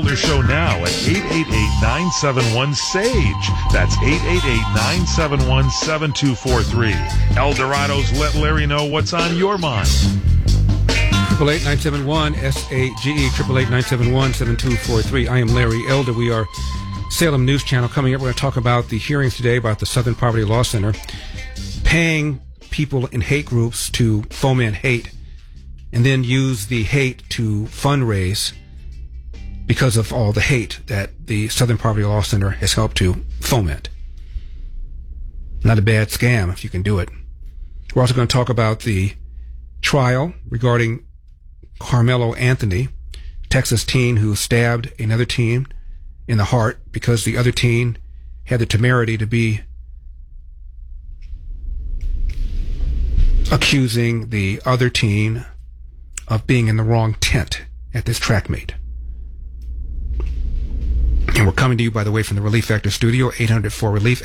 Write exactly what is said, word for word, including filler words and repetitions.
Show now at eight eight eight, nine seven one, SAGE. That's eight eight eight, nine seven one, seven two four three. El Dorado's Let Larry Know What's on Your Mind. eight eight eight, nine seven one, S A G E, eight eight eight, nine seven one, seven two four three. I am Larry Elder. We are Salem News Channel. Coming up, we're going to talk about the hearings today about the Southern Poverty Law Center paying people in hate groups to foment hate and then use the hate to fundraise because of all the hate that the Southern Poverty Law Center has helped to foment. Not a bad scam if you can do it. We're also going to talk about the trial regarding Carmelo Anthony, Texas teen who stabbed another teen in the heart because the other teen had the temerity to be accusing the other teen of being in the wrong tent at this track meet. And we're coming to you, by the way, from the Relief Factor studio, eight hundred four relief.